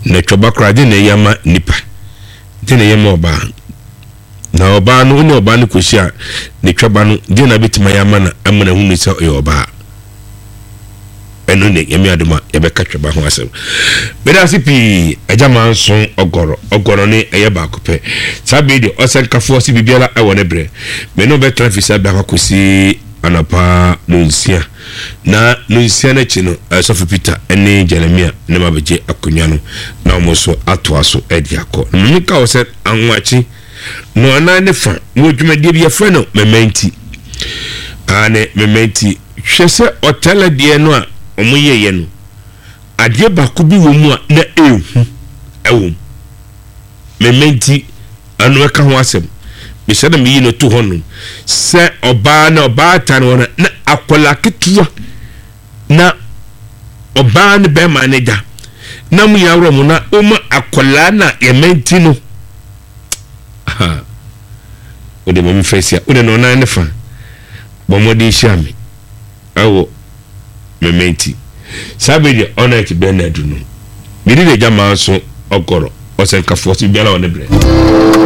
na twaba kra de na yama nipa de na yama oba na oba no ne oba no kosia ne twaba no de na betima yama na amana hu ni se oba eno ne yemi adoma yebeka twaba ho asem beda sipi ajama nso ogoro ne eye ba kope sabe de osenkafo si bibiala e wona bre me no be trafisa ba kosi anapa nunsia na nunsia na chi no Sofu Peter ene Jeremia ne mabeje akonya no na omoso atoaso edi akọ mmika o se anwachi no ana ne fa wo dwumadie bi yefre no mementi ane mementi hwese otela de no a omoyeye no ade ba ko bi wo mu a na ewu mementi anu eka ho asem bisada mi no to hono se oba na oba tan wona na akola ketua na oba ne be manager na mu yawro mu na o ma akola na yementi no ha o de mami fesia o de no na ne fa bomodi shami awo mementi sabe de ona ti be na du no bi de jama so ogoro o se nka force biala wona bre